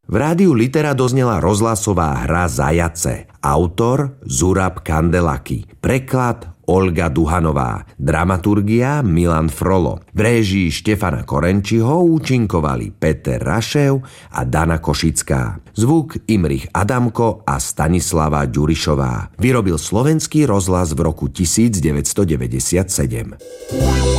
V rádiu Litera doznela rozhlasová hra Zajace. Autor Zurab Kandelaki. Preklad Olga Duhanová. Dramaturgia Milan Frolo. V réžii Štefana Korenčiho účinkovali Peter Rašev a Dana Košická. Zvuk Imrich Adamko a Stanislava Ďurišová. Vyrobil Slovenský rozhlas v roku 1997.